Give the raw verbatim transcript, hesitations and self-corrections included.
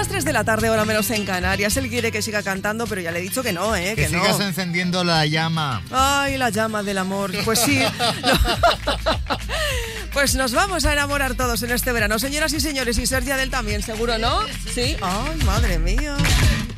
Las tres de la tarde, hora menos en Canarias. Él quiere que siga cantando, pero ya le he dicho que no, ¿eh? Que, que sigas no. encendiendo la llama. Ay, la llama del amor. Pues sí. Pues nos vamos a enamorar todos en este verano. Señoras y señores, y Sergi Adel también, ¿seguro, no? Sí. Ay, madre mía.